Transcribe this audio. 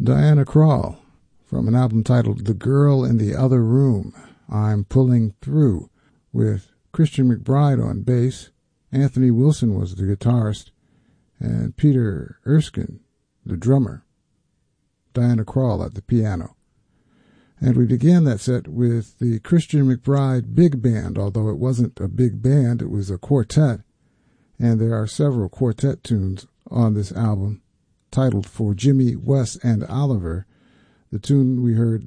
Diana Krall from an album titled The Girl in the Other Room, I'm Pulling Through, with Christian McBride on bass, Anthony Wilson was the guitarist, and Peter Erskine, the drummer, Diana Krall at the piano. And we began that set with the Christian McBride Big Band, although it wasn't a big band, it was a quartet, and there are several quartet tunes on this album titled For Jimmy, Wes, and Oliver. The tune we heard